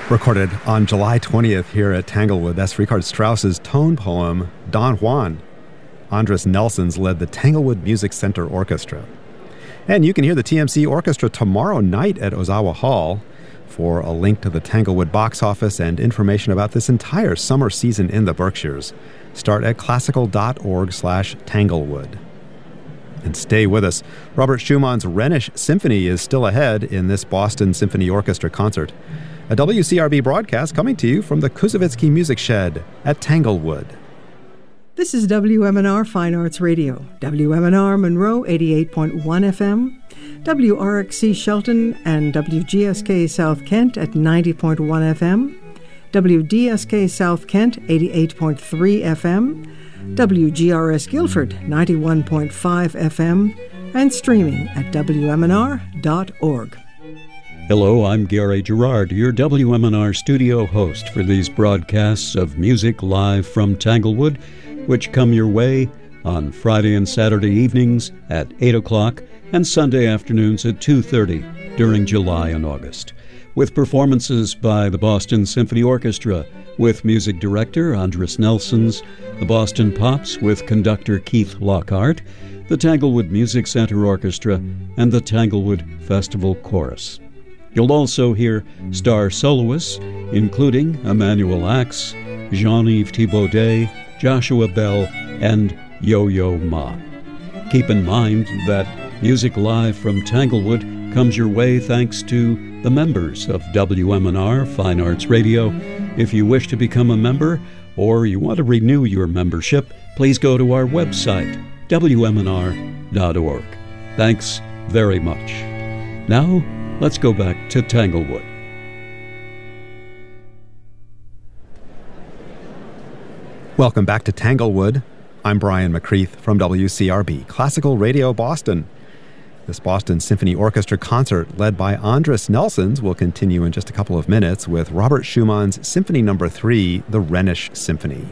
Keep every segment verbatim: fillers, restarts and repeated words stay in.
Recorded on July twentieth here at Tanglewood, that's Richard Strauss's tone poem, Don Juan. Andres Nelsons led the Tanglewood Music Center Orchestra. And you can hear the T M C Orchestra tomorrow night at Ozawa Hall. For a link to the Tanglewood box office and information about this entire summer season in the Berkshires, start at classical.org slash Tanglewood. And stay with us. Robert Schumann's Rhenish Symphony is still ahead in this Boston Symphony Orchestra concert. A W C R B broadcast coming to you from the Kuzovitsky Music Shed at Tanglewood. This is W M N R Fine Arts Radio, W M N R Monroe eighty-eight point one F M, W R X C Shelton and W G S K South Kent at ninety point one F M, W D S K South Kent eighty-eight point three F M, W G R S Guilford ninety-one point five F M, and streaming at W M N R dot org. Hello, I'm Gary Gerard, your W M N R studio host for these broadcasts of music live from Tanglewood, which come your way on Friday and Saturday evenings at eight o'clock and Sunday afternoons at two thirty during July and August, with performances by the Boston Symphony Orchestra with music director Andres Nelsons, the Boston Pops with conductor Keith Lockhart, the Tanglewood Music Center Orchestra, and the Tanglewood Festival Chorus. You'll also hear star soloists, including Emmanuel Axe, Jean-Yves Thibaudet, Joshua Bell, and Yo-Yo Ma. Keep in mind that music live from Tanglewood comes your way thanks to the members of W M N R Fine Arts Radio. If you wish to become a member or you want to renew your membership, please go to our website, W M N R dot org. Thanks very much. Now, let's go back to Tanglewood. Welcome back to Tanglewood. I'm Brian McCreath from W C R B, Classical Radio Boston. This Boston Symphony Orchestra concert, led by Andres Nelsons, will continue in just a couple of minutes with Robert Schumann's Symphony Number three, the Rhenish Symphony.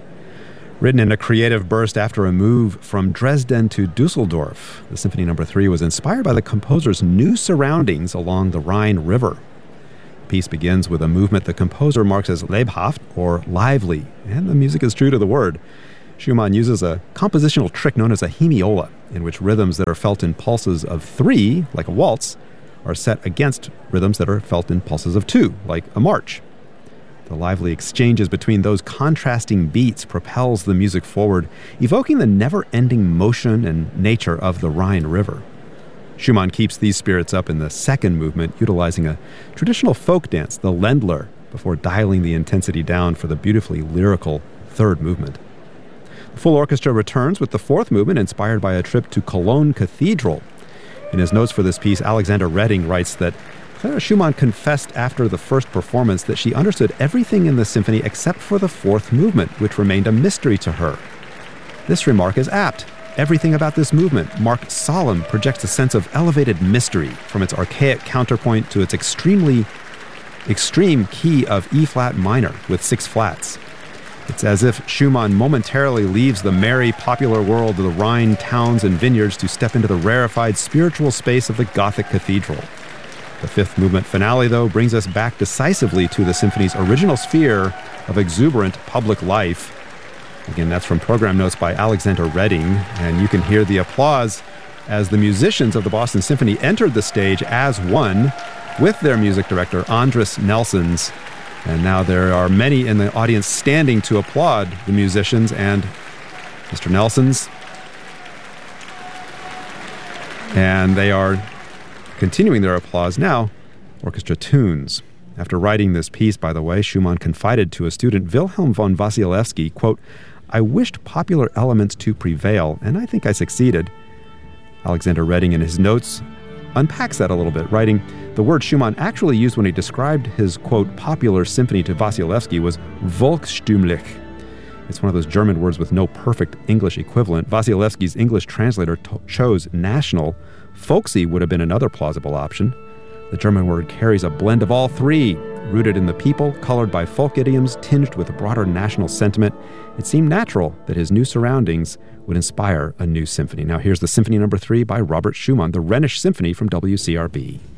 Written in a creative burst after a move from Dresden to Dusseldorf, the Symphony Number three was inspired by the composer's new surroundings along the Rhine River. The piece begins with a movement the composer marks as lebhaft, or lively, and the music is true to the word. Schumann uses a compositional trick known as a hemiola, in which rhythms that are felt in pulses of three, like a waltz, are set against rhythms that are felt in pulses of two, like a march. The lively exchanges between those contrasting beats propels the music forward, evoking the never-ending motion and nature of the Rhine River. Schumann keeps these spirits up in the second movement, utilizing a traditional folk dance, the Ländler, before dialing the intensity down for the beautifully lyrical third movement. The full orchestra returns with the fourth movement, inspired by a trip to Cologne Cathedral. In his notes for this piece, Alexander Redding writes that Clara Schumann confessed after the first performance that she understood everything in the symphony except for the fourth movement, which remained a mystery to her. This remark is apt. Everything about this movement, marked solemn, projects a sense of elevated mystery, from its archaic counterpoint to its extremely extreme key of E-flat minor with six flats. It's as if Schumann momentarily leaves the merry, popular world of the Rhine towns and vineyards to step into the rarefied spiritual space of the Gothic cathedral. The fifth movement finale, though, brings us back decisively to the symphony's original sphere of exuberant public life. Again, that's from program notes by Alexander Redding, and you can hear the applause as the musicians of the Boston Symphony entered the stage as one with their music director, Andres Nelsons. And now there are many in the audience standing to applaud the musicians and Mister Nelsons. And they are continuing their applause now, orchestra tunes. After writing this piece, by the way, Schumann confided to a student, Wilhelm von Wasilewski, quote, "I wished popular elements to prevail, and I think I succeeded." Alexander Redding, in his notes, unpacks that a little bit, writing, "The word Schumann actually used when he described his, quote, popular symphony to Wasilewski was volksstümlich." It's one of those German words with no perfect English equivalent. Wasilewski's English translator to- chose national. Folksy would have been another plausible option. The German word carries a blend of all three, rooted in the people, colored by folk idioms, tinged with a broader national sentiment. It seemed natural that his new surroundings would inspire a new symphony. Now here's the Symphony Number three by Robert Schumann, the Rhenish Symphony from W C R B.